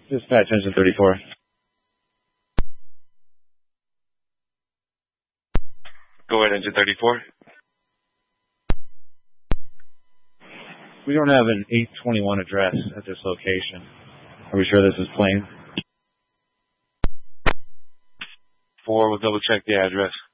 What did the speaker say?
Dispatch engine 34. Go ahead, engine 34. We don't have an 821 address at this location. Are we sure this is plane? 4, we'll double check the address.